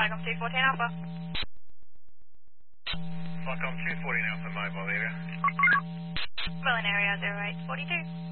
Falcon 214 Alpha. Falcon 214 Alpha, mobile area. Berlin area 0842.